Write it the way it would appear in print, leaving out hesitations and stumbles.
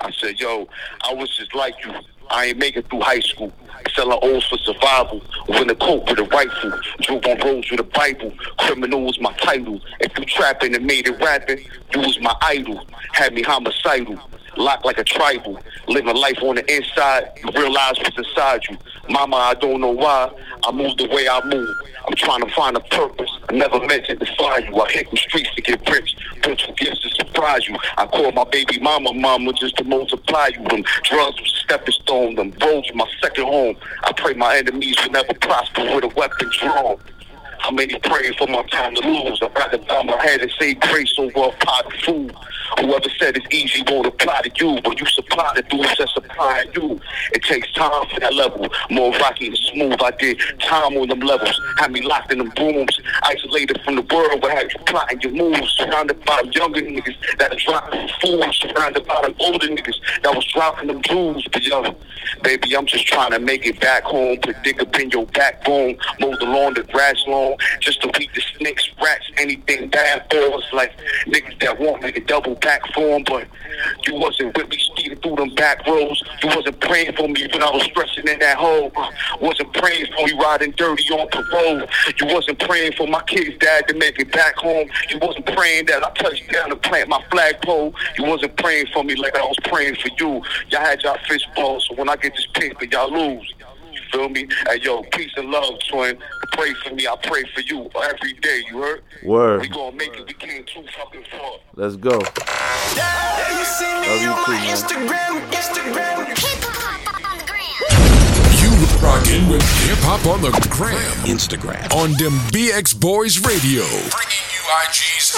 I said, yo, I was just like you. I ain't make it through high school. Selling O's for survival. Win a coat with a rifle. Drove on roads with a Bible. Criminal was my title. If you trapping and made it rapping, you was my idol. Had me homicidal. Locked like a tribal. Living life on the inside. You realize what's inside you. Mama, I don't know why. I move the way I move. I'm trying to find a purpose. I never meant to defy you. I hit the streets to get rich. Bunch of gifts to surprise you. I called my baby mama just to multiply you. Them drugs was a stepping stone. Them roads were my second home. I pray my enemies will never prosper with a weapon drawn. How many praying for my time to lose? I'd rather bow my head and say grace over a pot of food. Whoever said it's easy won't apply to you, but you supply the dudes that supply you. It takes time for that level. More rocky and smooth, I did time on them levels. Had me locked in them rooms, isolated from the world, but had you plotting your moves. Surrounded by younger niggas that are dropping fools. Surrounded by them older niggas that was dropping them jewels. But yo, baby, I'm just trying to make it back home. Put dick up in your backbone. Mow the lawn, the grass lawn. Just to beat the snakes, rats, anything bad boys. Like niggas that want me to double back for them. But you wasn't with me speeding through them back roads. You wasn't praying for me when I was stressing in that hole. Wasn't praying for me riding dirty on parole. You wasn't praying for my kid's dad to make it back home. You wasn't praying that I touched down and plant my flagpole. You wasn't praying for me like I was praying for you. Y'all had y'all fist balls, so when I get this paper, y'all lose. Feel me? Hey, yo, peace and love, twin. Pray for me, I pray for you every day, you heard? Word. We gonna make it, we came too fucking far. Let's go. Yeah, you see me on my Instagram. Hip-hop on the gram. You rockin' with hip-hop on the gram. Instagram. On them BX Boys Radio. Bringing you IG's